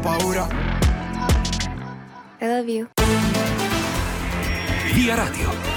paura. I love you. Via Radio.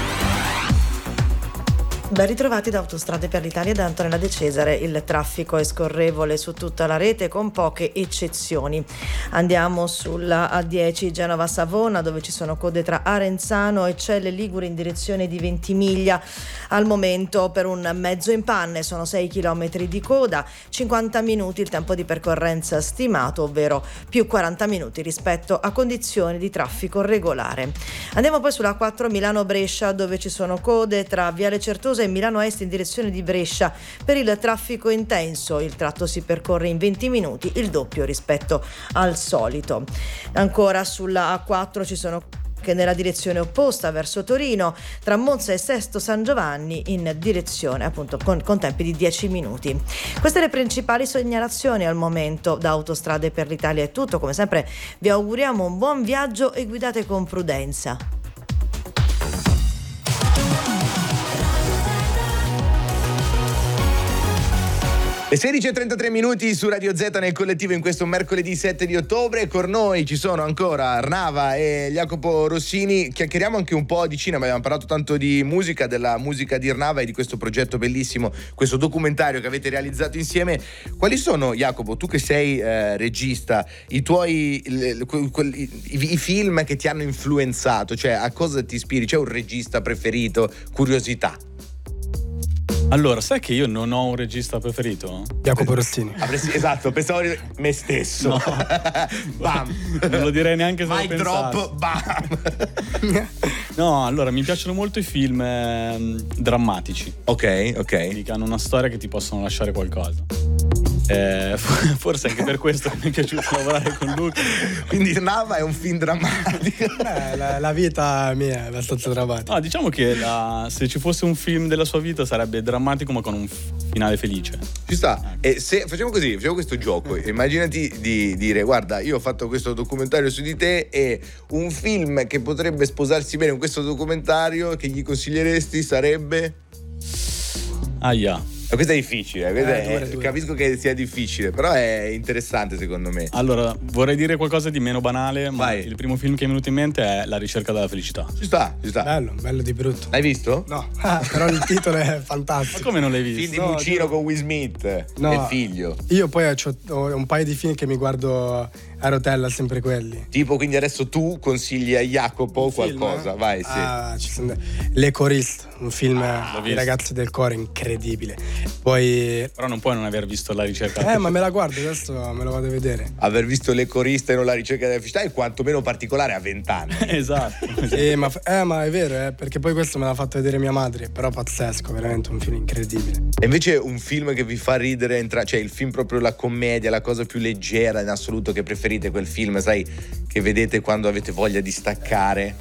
Ben ritrovati da Autostrade per l'Italia da Antonella De Cesare. Il traffico è scorrevole su tutta la rete con poche eccezioni. Andiamo sulla A10 Genova-Savona, dove ci sono code tra Arenzano e Celle Ligure in direzione di Ventimiglia. Al momento per un mezzo in panne sono 6 km di coda, 50 minuti il tempo di percorrenza stimato, ovvero più 40 minuti rispetto a condizioni di traffico regolare. Andiamo poi sulla A4 Milano-Brescia, dove ci sono code tra Viale Certosa e Milano Est in direzione di Brescia per il traffico intenso. Il tratto si percorre in 20 minuti, il doppio rispetto al solito. Ancora sulla A4 ci sono che nella direzione opposta verso Torino tra Monza e Sesto San Giovanni in direzione appunto con tempi di 10 minuti. Queste le principali segnalazioni al momento. Da Autostrade per l'Italia è tutto, come sempre vi auguriamo un buon viaggio e guidate con prudenza. Le 16:33 su Radio Z nel collettivo in questo mercoledì 7 di ottobre. Con noi ci sono ancora Arnava e Jacopo Rossini. Chiacchieriamo anche un po' di cinema, abbiamo parlato tanto di musica, della musica di Arnava e di questo progetto bellissimo, questo documentario che avete realizzato insieme. Quali sono, Jacopo, tu che sei regista, i tuoi i film che ti hanno influenzato? Cioè, a cosa ti ispiri? C'è un regista preferito? Curiosità. Allora, sai che io non ho un regista preferito? Jacopo Rossini. Esatto, pensavo di me stesso. No. Bam. Non lo direi neanche se lo Mic pensassi. drop, bam. No, allora, mi piacciono molto i film drammatici. Ok. Che hanno una storia che ti possono lasciare qualcosa. Forse anche per questo mi è piaciuto lavorare con Luca. Quindi Nava è un film drammatico. La vita mia è abbastanza drammatica. No, diciamo che se ci fosse un film della sua vita sarebbe drammatico ma con un finale felice. Ci sta. E se facciamo così, facciamo questo gioco. Immaginati di dire: guarda, io ho fatto questo documentario su di te e un film che potrebbe sposarsi bene con questo documentario che gli consiglieresti sarebbe? Ahia. Questa è difficile, capisco che sia difficile, però è interessante secondo me. Allora, vorrei dire qualcosa di meno banale, ma Vai. il primo film che mi è venuto in mente è La ricerca della felicità. Ci sta. Bello di brutto. L'hai visto? No, però il titolo è Ma fantastico. come non l'hai visto? Film di Muccino con Will Smith e il figlio. Io poi ho un paio di film che mi guardo a rotella, sempre quelli. Tipo, quindi adesso tu consigli a Jacopo qualcosa, vai, sì. Ci sono Le Choriste, un film di ragazzi del coro incredibile. Poi Però non puoi non aver visto La ricerca della ma me la guardo, adesso me lo vado a vedere. Aver visto Le Coriste e non La ricerca della felicità è quantomeno particolare a 20 anni. Esatto. Ma è vero, perché poi questo me l'ha fatto vedere mia madre, però pazzesco, veramente un film incredibile. E invece un film che vi fa ridere, cioè il film proprio la commedia, la cosa più leggera in assoluto che preferite, quel film, sai, che vedete quando avete voglia di staccare?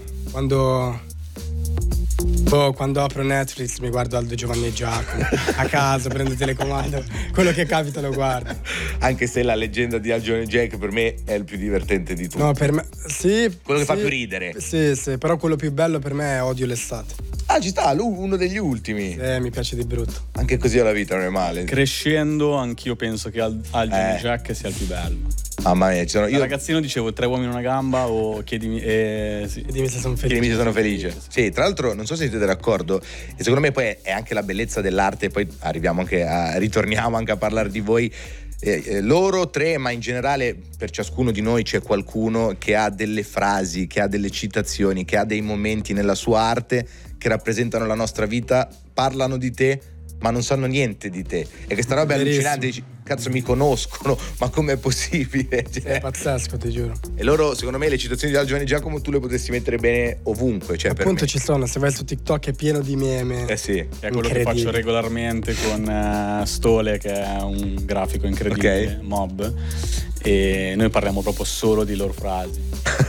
Quando apro Netflix mi guardo Aldo, Giovanni e Giacomo a casa, prendo il telecomando, quello che capita lo guardo. Anche se la leggenda di Aldo, Giovanni e Jack per me è il più divertente di tutti. No, per me sì. Quello che fa più ridere. Sì, però quello più bello per me è Odio l'estate. Ci sta, uno degli ultimi. Mi piace di brutto. Anche così alla vita non è male. Crescendo anchio penso che Aldo e Jack sia il più bello. Mamma mia, Da ragazzino dicevo 3 uomini in una gamba o chiedimi Chiedimi se sono felice. Chiedimi se sono felice. Sì, tra l'altro non so se siete d'accordo, e secondo me poi è anche la bellezza dell'arte, poi ritorniamo anche a parlare di voi. Loro tre, ma in generale per ciascuno di noi c'è qualcuno che ha delle frasi, che ha delle citazioni, che ha dei momenti nella sua arte che rappresentano la nostra vita, parlano di te ma non sanno niente di te, e questa roba è allucinante. Dici, cazzo, mi conoscono, ma com'è possibile? È pazzesco, ti giuro. E loro, secondo me, le citazioni di Aldo, Giovanni e Giacomo tu le potresti mettere bene ovunque, cioè appunto per me. ci sono, se vai su TikTok è pieno di meme. Sì, è quello che faccio regolarmente con Stole, che è un grafico incredibile, Mob, e noi parliamo proprio solo di loro frasi.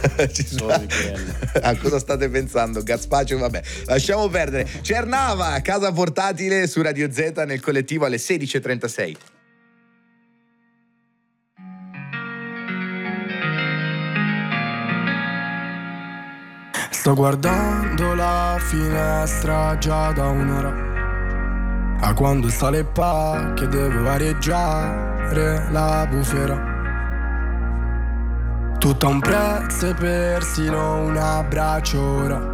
A cosa state pensando? Gazpacio? Vabbè, lasciamo perdere. Cernava, Casa Portatile su Radio Z nel collettivo alle 16:36. Sto guardando la finestra già da un'ora, a quando sta le pacche devo vareggiare la bufera. Tutto ha un prezzo e persino un abbraccio ora.